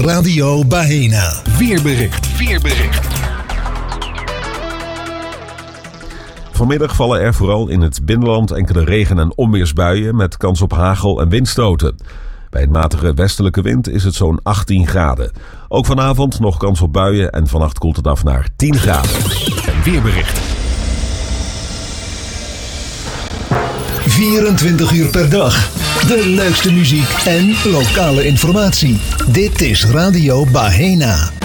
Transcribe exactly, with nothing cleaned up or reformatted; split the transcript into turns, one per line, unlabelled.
Radio Bahena.
Weerbericht. Weerbericht.
Vanmiddag vallen er vooral in het binnenland enkele regen- en onweersbuien met kans op hagel en windstoten. Bij een matige westelijke wind is het zo'n achttien graden. Ook vanavond nog kans op buien en vannacht koelt het af naar tien graden.
En weerbericht.
vierentwintig uur per dag. De leukste muziek en lokale informatie. Dit is Radio Bahena.